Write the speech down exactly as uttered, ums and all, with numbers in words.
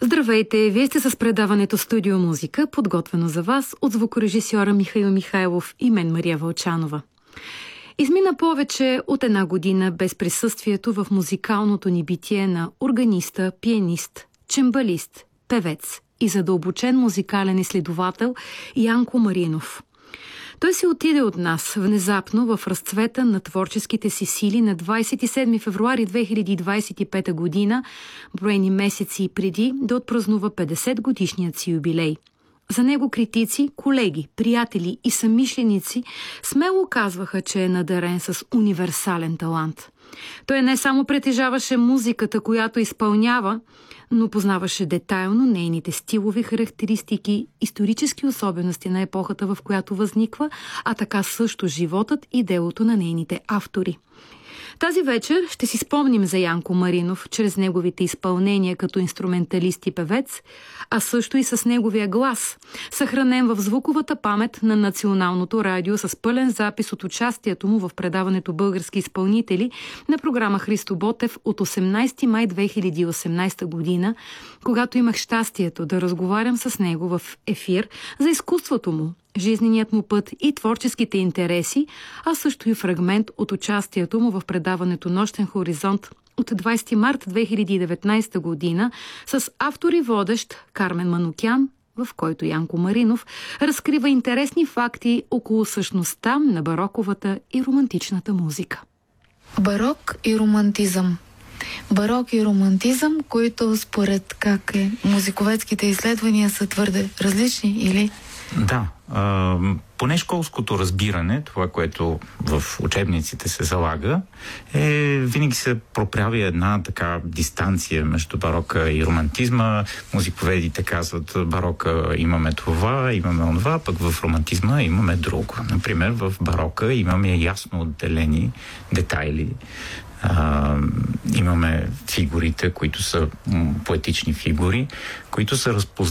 Здравейте! Вие сте с предаването Студио Музика, подготвено за вас от звукорежисьора Михаил Михайлов и мен Мария Вълчанова. Измина повече от една година без присъствието в музикалното ни битие на органиста, пианист, чембалист, певец и задълбочен музикален изследовател Янко Маринов. Той си отиде от нас внезапно в разцвета на творческите си сили на двадесет и седми февруари две хиляди двадесет и пета година, броени месеци преди да отпразнува петдесет годишният си юбилей. За него критици, колеги, приятели и самишленици смело казваха, че е надарен с универсален талант. Той не само притежаваше музиката, която изпълнява, но познаваше детайлно нейните стилови характеристики, исторически особености на епохата, в която възниква, а така също животът и делото на нейните автори. Тази вечер ще си спомним за Янко Маринов чрез неговите изпълнения като инструменталист и певец, а също и с неговия глас, съхранен в звуковата памет на Националното радио с пълен запис от участието му в предаването Български изпълнители на програма Христо Ботев от осемнадесети май две хиляди и осемнадесета година, когато имах щастието да разговарям с него в ефир за изкуството му, жизненият му път и творческите интереси, а също и фрагмент от участието му в предаването Нощен хоризонт от двадесети март две хиляди и деветнадесета година с автор и водещ Кармен Манукян, в който Янко Маринов разкрива интересни факти около същността на бароковата и романтичната музика. Барок и романтизъм. Барок и романтизъм, които според как е музиковедските изследвания са твърде различни, или? Да. А, поне школското разбиране, това, което в учебниците се залага, е винаги се проправи една така дистанция между барока и романтизма. Музиковедите казват, барока имаме това, имаме онова, пък в романтизма имаме друго. Например, в барока имаме ясно отделени детайли. Uh, имаме фигурите, които са м, поетични фигури, които са разпознати